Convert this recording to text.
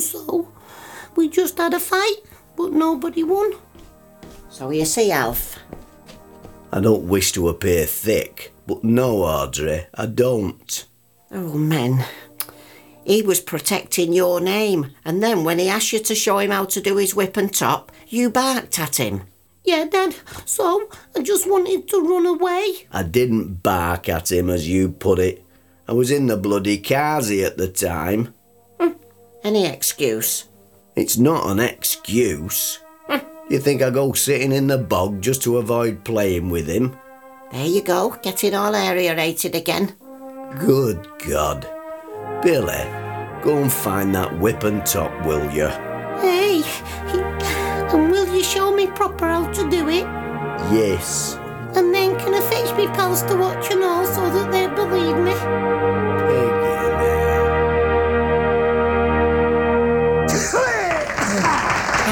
So we just had a fight, but nobody won. So you see, Alf. I don't wish to appear thick, but no, Audrey, I don't. Oh, men. He was protecting your name, and then when he asked you to show him how to do his whip and top, you barked at him. Yeah, Dad, so I just wanted to run away. I didn't bark at him, as you put it. I was in the bloody carsy at the time. Any excuse? It's not an excuse. Do you think I go sitting in the bog just to avoid playing with him? There you go, getting all aerated again. Good God. Billy, go and find that whip and top, will you? Hey, and will you show me proper how to do it? Yes. And then can I fetch me pals to watch and all so that they believe me?